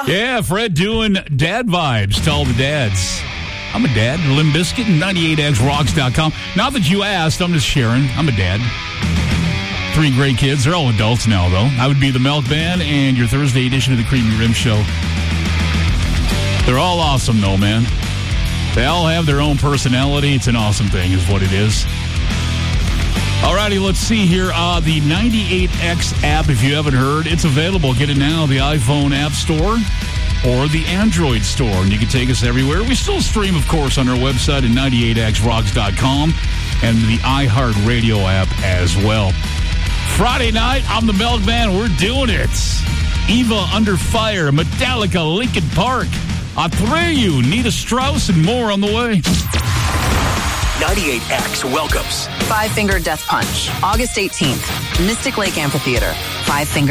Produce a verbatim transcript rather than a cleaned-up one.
Yeah, Fred doing dad vibes to all the dads. I'm a dad. Limp Bizkit and ninety-eight x rocks dot com. Not that you asked, I'm just sharing. I'm a dad. Three great kids. They're all adults now, though. I would be the Milk Band and your Thursday edition of the Creamy Rim Show. They're all awesome, though, man. They all have their own personality. It's an awesome thing, is what it is. Alrighty, let's see here. Uh, the ninety-eight X app, if you haven't heard, it's available. Get it now, the iPhone App Store or the Android Store, and you can take us everywhere. We still stream, of course, on our website at ninety-eight x rocks dot com and the iHeartRadio app as well. Friday night, I'm the Milk Band. We're doing it. Eva Under Fire, Metallica, Linkin Park, Atreyu, Nita Strauss, and more on the way. ninety-eight X welcomes Five Finger Death Punch, August eighteenth, Mystic Lake Amphitheater. Five Finger